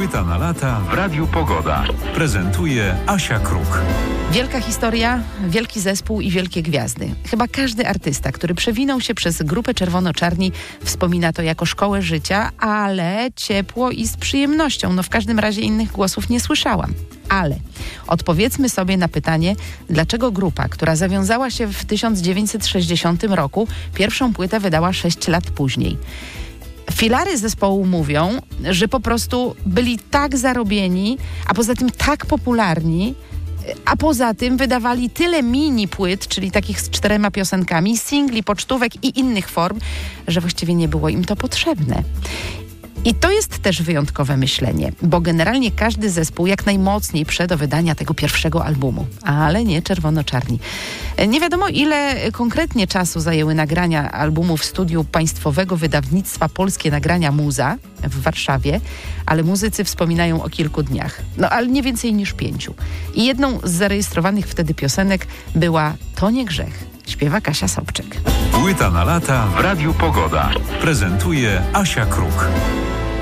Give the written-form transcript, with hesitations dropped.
Płyta na lata w Radiu Pogoda. Prezentuje Asia Kruk. Wielka historia, wielki zespół i wielkie gwiazdy. Chyba każdy artysta, który przewinął się przez grupę Czerwono-Czarni, wspomina to jako szkołę życia, ale ciepło i z przyjemnością. No w każdym razie innych głosów nie słyszałam. Ale odpowiedzmy sobie na pytanie, dlaczego grupa, która zawiązała się w 1960 roku, pierwszą płytę wydała 6 lat później. Filary zespołu mówią, że po prostu byli tak zarobieni, a poza tym tak popularni, a poza tym wydawali tyle mini płyt, czyli takich z 4 piosenkami, singli, pocztówek i innych form, że właściwie nie było im to potrzebne. I to jest też wyjątkowe myślenie, bo generalnie każdy zespół jak najmocniej prze do wydania tego pierwszego albumu, ale nie Czerwono-Czarni. Nie wiadomo, ile konkretnie czasu zajęły nagrania albumu w studiu Państwowego Wydawnictwa Polskie Nagrania Muza w Warszawie, ale muzycy wspominają o kilku dniach. No ale nie więcej niż 5. I jedną z zarejestrowanych wtedy piosenek była To nie grzech. Śpiewa Kasia Sobczyk. Płyta na lata w Radiu Pogoda. Prezentuje Asia Kruk.